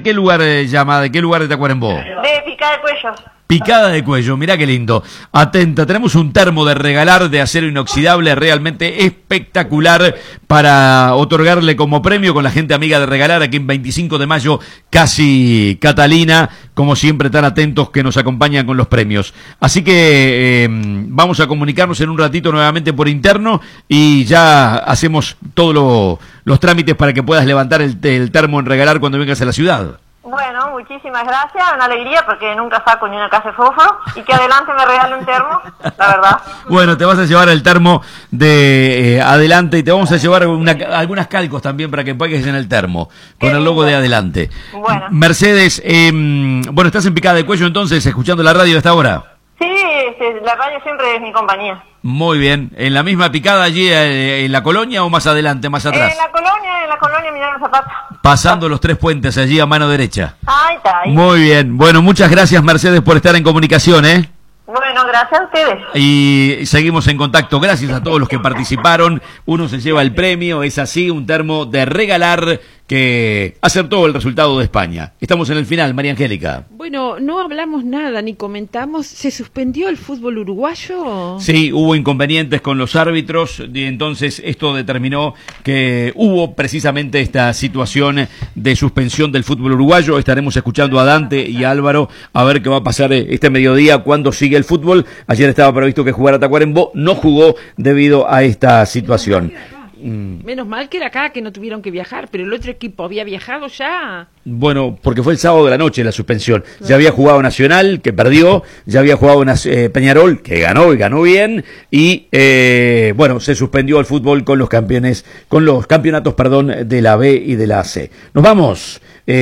qué lugar llama? ¿De qué lugar de Tacuarembó? De Picada de Cuello. Picada de Cuello, mirá qué lindo. Atenta, tenemos un termo de regalar de acero inoxidable realmente espectacular para otorgarle como premio con la gente amiga de Regalar aquí en 25 de mayo, casi Catalina, como siempre tan atentos que nos acompañan con los premios. Así que vamos a comunicarnos en un ratito nuevamente por interno y ya hacemos todos los trámites para que puedas levantar el termo en Regalar cuando vengas a la ciudad. Bueno, muchísimas gracias, una alegría porque nunca saco ni una caja de fósforo y que adelante me regale un termo, la verdad. Bueno, te vas a llevar el termo de Adelante y te vamos a llevar algunas calcos también para que pegues en el termo, con el logo de Adelante. Bueno. Mercedes, bueno, estás en Picada de Cuello entonces, escuchando la radio a esta hora. Sí, la radio siempre es mi compañía. Muy bien, ¿en la misma picada allí en la colonia o más adelante, más atrás? En la colonia Milano Zapata. Pasando los 3 puentes allí a mano derecha. Ahí está. Ahí. Muy bien, bueno, muchas gracias Mercedes por estar en comunicación, ¿eh? Bueno, gracias a ustedes. Y seguimos en contacto, gracias a todos los que participaron, uno se lleva el premio, es así, un termo de Regalar que acertó el resultado de España. Estamos en el final, María Angélica. Bueno, no hablamos nada ni comentamos, ¿se suspendió el fútbol uruguayo? Sí, hubo inconvenientes con los árbitros y entonces esto determinó que hubo precisamente esta situación de suspensión del fútbol uruguayo. Estaremos escuchando a Dante y a Álvaro a ver qué va a pasar este mediodía cuando sigue el fútbol. Ayer estaba previsto que jugara Tacuarembó, no jugó debido a esta situación. Menos mal que era acá, que no tuvieron que viajar, pero el otro equipo había viajado ya. Bueno, porque fue el sábado de la noche la suspensión. Ya había jugado Nacional, que perdió, ya había jugado Peñarol, que ganó y ganó bien, y bueno, se suspendió el fútbol con los campeonatos, de la B y de la C. Nos vamos.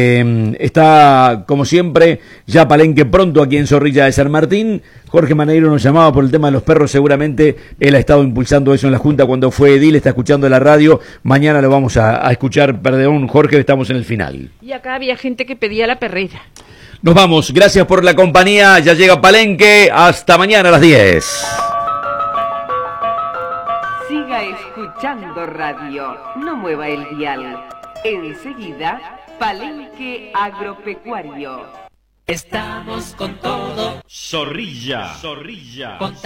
Está, como siempre, ya Palenque pronto aquí en Zorrilla de San Martín. Jorge Maneiro nos llamaba por el tema de los perros, seguramente él ha estado impulsando eso en la Junta cuando fue edil, está escuchando la radio, mañana lo vamos a escuchar, perdón Jorge, estamos en el final. Y acá había gente que pedía la perrera. Nos vamos, gracias por la compañía, ya llega Palenque, hasta mañana a las 10. Siga escuchando radio, no mueva el dial. Enseguida, Palenque Agropecuario. Estamos con todo. Zorrilla.